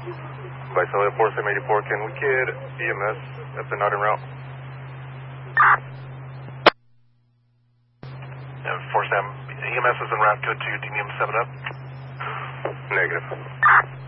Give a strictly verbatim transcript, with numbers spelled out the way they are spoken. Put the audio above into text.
Visalia four seven eighty-four, can we get E M S if they're not en route? Yeah, four seven, E M S is en route, go to D M seven up. Negative.